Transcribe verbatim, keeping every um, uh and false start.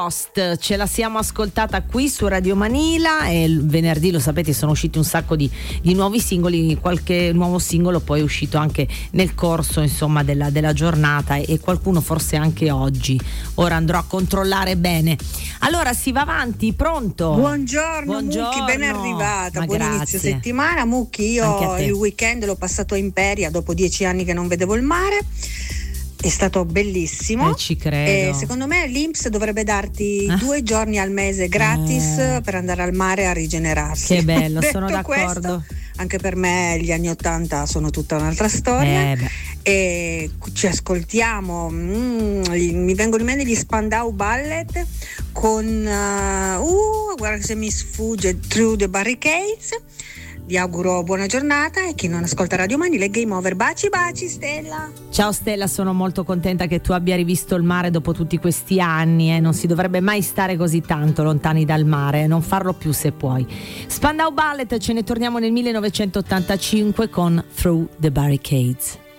Ce la siamo ascoltata qui su Radio Manila e il venerdì, lo sapete, sono usciti un sacco di, di nuovi singoli, qualche nuovo singolo poi è uscito anche nel corso insomma della, della giornata e qualcuno forse anche oggi. Ora andrò a controllare bene. Allora si va avanti, pronto? Buongiorno, Buongiorno. Mucchi, ben arrivata, Ma buon grazie. inizio settimana. Mucchi, io il weekend l'ho passato a Imperia dopo dieci anni che non vedevo il mare. È stato bellissimo. Eh, ci credo. E secondo me l'I N P S dovrebbe darti eh? due giorni al mese gratis eh. per andare al mare a rigenerarsi. Che bello, Detto sono d'accordo. Questo, anche per me gli anni ottanta sono tutta un'altra storia. Eh, e ci ascoltiamo. Mm, mi vengono in mente gli Spandau Ballet con uh, uh, guarda se mi sfugge, Through the Barricades. Vi auguro buona giornata e chi non ascolta Radio Manila è Game Over. Baci baci Stella. Ciao Stella, sono molto contenta che tu abbia rivisto il mare dopo tutti questi anni, eh. Non si dovrebbe mai stare così tanto lontani dal mare, non farlo più se puoi. Spandau Ballet, ce ne torniamo nel millenovecentottantacinque con Through the Barricades.